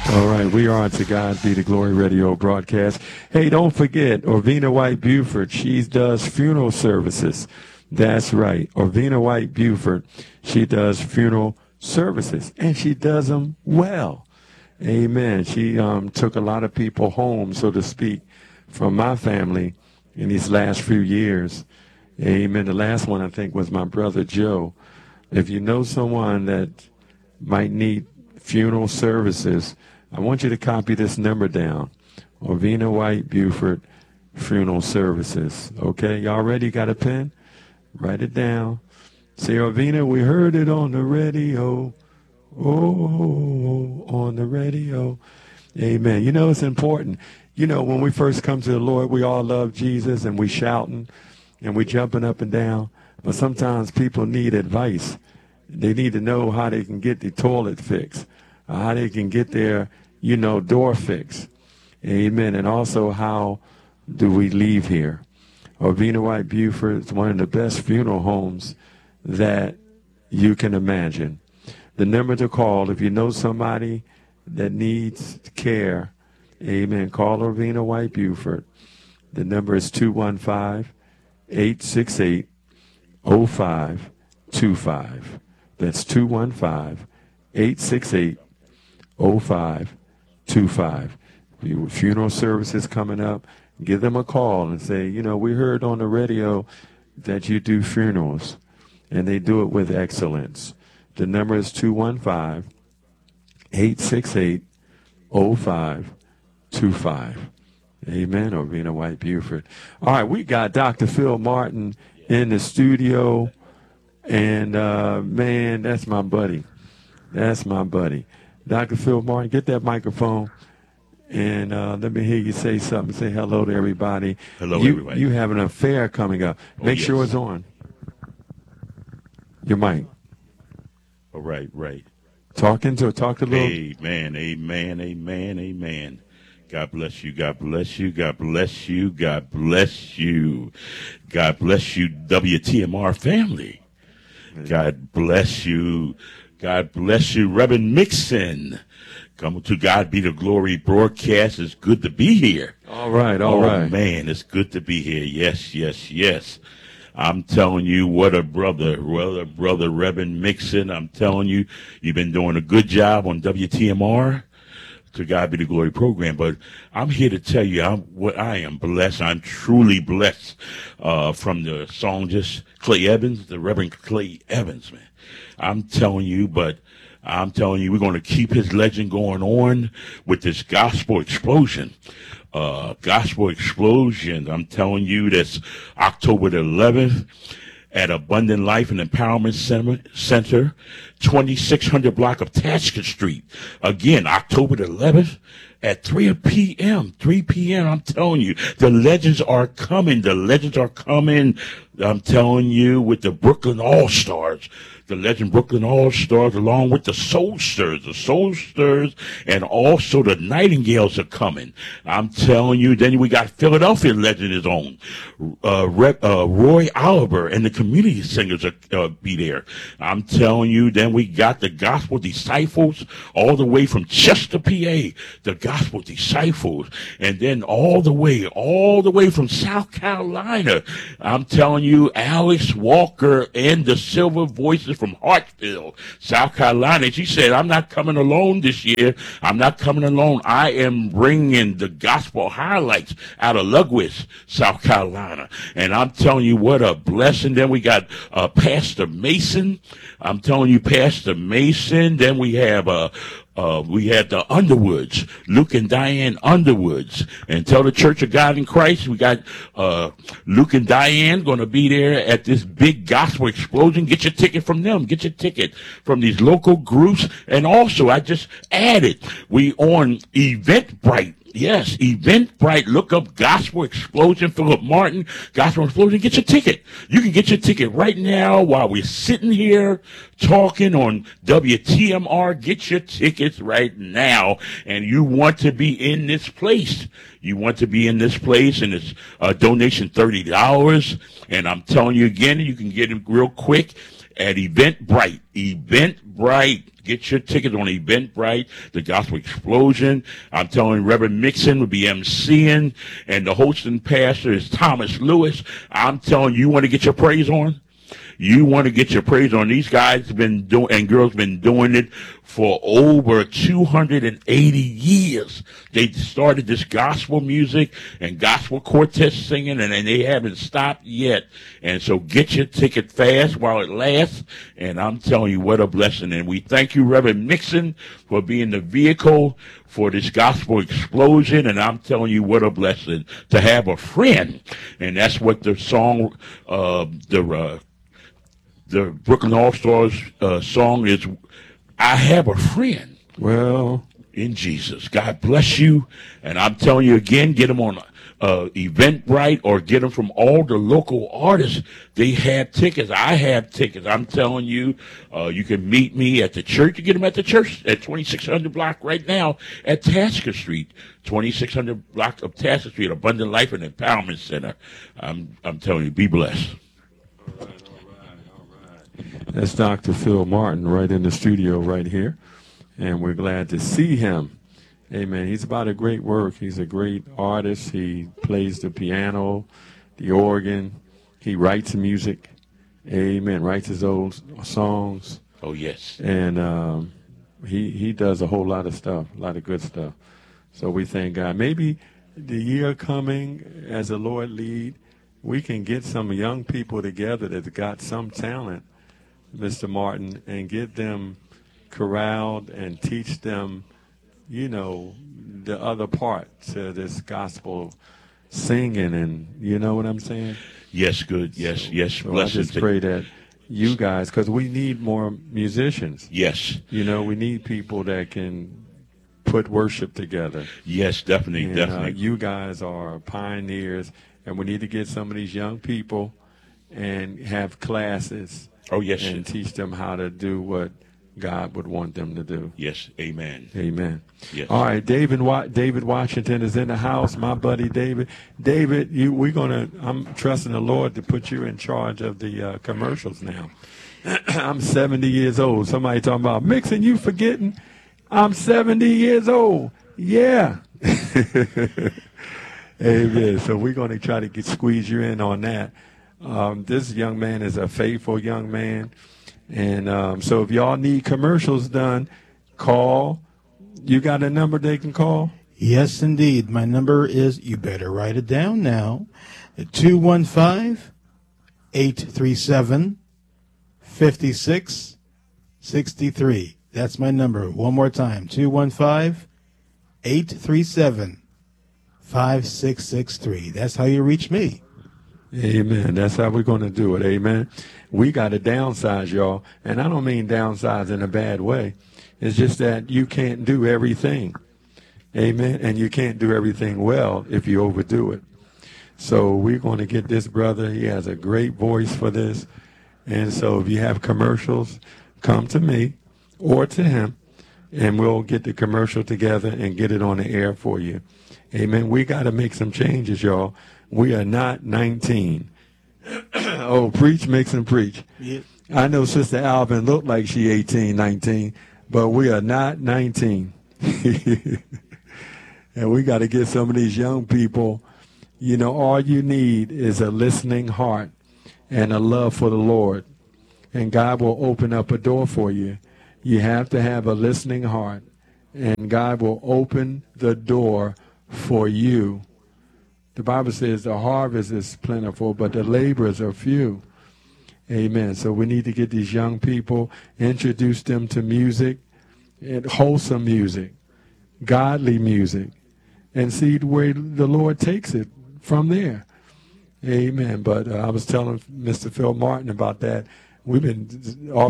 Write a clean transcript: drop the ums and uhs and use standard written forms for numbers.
All right, we are on To God Be the Glory radio broadcast. Hey, don't forget, Orvina White Buford, she does funeral services. That's right, Orvina White Buford, she does funeral services, and she does them well. Amen. She took a lot of people home, so to speak, from my family in these last few years. Amen. The last one, I think, was my brother Joe. If you know someone that might need funeral services, I want you to copy this number down. Orvina White Buford Funeral Services. Okay, y'all ready? Got a pen? Write it down. Say, Orvina, we heard it on the radio. Oh, on the radio. Amen. You know, it's important. You know, when we first come to the Lord, we all love Jesus and we shouting and we jumping up and down. But sometimes people need advice. They need to know how they can get the toilet fixed, how they can get their, door fixed. Amen. And also, how do we leave here? Orvina White Buford is one of the best funeral homes that you can imagine. The number to call, if you know somebody that needs care, amen, call Orvina White Buford. The number is 215-868-0525. That's 215-868-0525. Funeral services coming up. Give them a call and say, we heard on the radio that you do funerals, and they do it with excellence. The number is 215-868-0525. Amen, Orvina White Buford. All right, we got Dr. Phil Martin in the studio, and, man, that's my buddy. That's my buddy. Dr. Phil Martin, get that microphone, and let me hear you say something. Say hello to everybody. Hello, everybody. You have an affair coming up. Make sure it's on. Your mic. All right. Talk to little. Amen. God bless you. God bless you. God bless you. God bless you. God bless you, WTMR family. God bless you. God bless you, Reverend Mixon. Come to God Be the Glory broadcast. It's good to be here. All right. Oh, man, it's good to be here. Yes. I'm telling you, what a brother, Reverend Mixon. I'm telling you, you've been doing a good job on WTMR. To God Be the Glory program, but I'm here to tell you I am blessed. I'm truly blessed from the songist Clay Evans, the Reverend Clay Evans, man. I'm telling you, we're going to keep his legend going on with this gospel explosion. I'm telling you, that's October the 11th. At Abundant Life and Empowerment Center, 2600 block of Tasker Street. Again, October the 11th at 3 p.m. I'm telling you, the legends are coming. I'm telling you, with the Brooklyn All-Stars. The legend Brooklyn All-Stars, along with the Soulsters, and also the Nightingales are coming. I'm telling you. Then we got Philadelphia legend is on. Roy Oliver and the community singers are be there. I'm telling you. Then we got the Gospel Disciples all the way from Chester, PA. The Gospel Disciples, and then all the way from South Carolina. I'm telling you, Alice Walker and the Silver Voices from Hartsville, South Carolina. She said, I'm not coming alone this year. I am bringing the gospel highlights out of Lugwitz, South Carolina. And I'm telling you, what a blessing. Then we got Pastor Mason. I'm telling you, Pastor Mason. Then we have we had the Underwoods, Luke and Diane Underwoods, and Tell the Church of God in Christ. We got Luke and Diane going to be there at this big gospel explosion. Get your ticket from them. Get your ticket from these local groups. And also, I just added, we on Eventbrite. Yes, Eventbrite. Look up Gospel Explosion, Philip Martin, Gospel Explosion. Get your ticket. You can get your ticket right now while we're sitting here talking on WTMR. Get your tickets right now. And you want to be in this place. And it's donation $30. And I'm telling you again, you can get it real quick at Eventbrite. Eventbrite. Get your tickets on Eventbrite, the Gospel Explosion. I'm telling you, Reverend Mixon will be emceeing, and the hosting pastor is Thomas Lewis. I'm telling you, want to get your praise on? You want to get your praise on. These guys have been doing, and girls been doing it for over 280 years. They started this gospel music and gospel quartet singing, and they haven't stopped yet. And so get your ticket fast while it lasts. And I'm telling you, what a blessing. And we thank you, Reverend Mixon, for being the vehicle for this gospel explosion. And I'm telling you, what a blessing to have a friend. And that's what the song, the Brooklyn All-Stars song is, I have a friend. Well, in Jesus. God bless you. And I'm telling you again, get them on Eventbrite or get them from all the local artists. They have tickets. I have tickets. I'm telling you, you can meet me at the church. You get them at the church at 2600 block right now at Tasker Street. 2600 block of Tasker Street, Abundant Life and Empowerment Center. I'm telling you, be blessed. That's Dr. Phil Martin right in the studio right here, and we're glad to see him. Amen. He's about a great work. He's a great artist. He plays the piano, the organ. He writes music. Amen. Writes his own songs. Oh, yes. And he does a whole lot of stuff, a lot of good stuff. So we thank God. Maybe the year coming, as the Lord lead, we can get some young people together that's got some talent, Mr. Martin, and get them corralled and teach them, you know, the other part to this gospel singing, and you know what I'm saying? Yes, good. Yes, so, yes. So I just pray that you guys, because we need more musicians. Yes. You know, we need people that can put worship together. Yes, definitely, and, definitely. You guys are pioneers, and we need to get some of these young people and have classes. Oh, yes. And teach them how to do what God would want them to do. Yes, amen. Amen. Yes. All right, David Washington is in the house, my buddy David. David, I'm trusting the Lord to put you in charge of the commercials now. I'm 70 years old. Somebody talking about, Mixon, you forgetting? I'm 70 years old. Yeah. Amen. So we're going to try to squeeze you in on that. This young man is a faithful young man. And so if y'all need commercials done, call. You got a number they can call? Yes, indeed. My number is, you better write it down now, 215-837-5663. That's my number. One more time, 215-837-5663. That's how you reach me. Amen. That's how we're going to do it. Amen. We got to downsize, y'all. And I don't mean downsize in a bad way. It's just that you can't do everything. Amen. And you can't do everything well if you overdo it. So we're going to get this brother. He has a great voice for this. And so if you have commercials, come to me or to him, and we'll get the commercial together and get it on the air for you. Amen. We got to make some changes, y'all. We are not 19. Oh, preach, Mixon, preach. Yeah. I know Sister Alvin looked like she 18, 19, but we are not 19. And we got to get some of these young people, you know, all you need is a listening heart and a love for the Lord. And God will open up a door for you. You have to have a listening heart, and God will open the door for you. The Bible says the harvest is plentiful, but the laborers are few. Amen. So we need to get these young people, introduce them to music, and wholesome music, godly music, and see the way the Lord takes it from there. Amen. But I was telling Mr. Phil Martin about that. We've been off